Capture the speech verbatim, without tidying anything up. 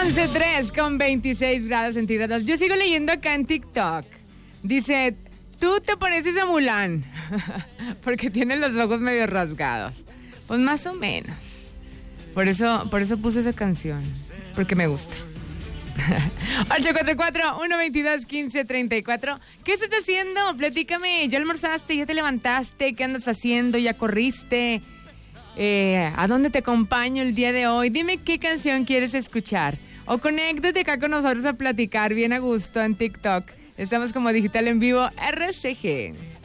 once tres con veintiséis grados centígrados. Yo sigo leyendo acá en TikTok. Dice, tú te pareces a Mulan porque tiene los ojos medio rasgados. Pues más o menos. Por eso, por eso puse esa canción, porque me gusta. ocho cuatro cuatro, uno dos dos, uno cinco tres cuatro. ¿Qué estás haciendo? Platícame. ¿Ya almorzaste? ¿Ya te levantaste? ¿Qué andas haciendo? ¿Ya corriste? Eh, ¿A dónde te acompaño el día de hoy? Dime qué canción quieres escuchar. O conéctate acá con nosotros a platicar bien a gusto en TikTok. Estamos como Digital en Vivo R C G.